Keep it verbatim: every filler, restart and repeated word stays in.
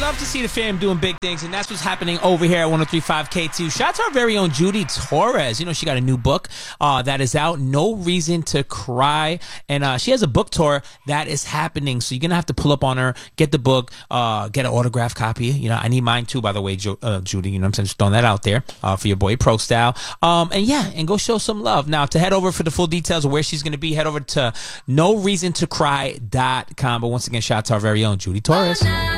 love to see the fam doing big things, and that's what's happening over here at one oh three point five K two. Shout out to our very own Judy Torres. You know, she got a new book uh, that is out, No Reason to Cry, and uh, she has a book tour that is happening, so you're going to have to pull up on her, get the book, uh, get an autographed copy. You know, I need mine too, by the way, jo- uh, Judy. You know what I'm saying? Just throwing that out there uh, for your boy Pro Style. Um, and yeah, and go show some love. Now, to head over for the full details of where she's going to be, head over to no reason to cry dot com. But once again, shout out to our very own Judy Torres.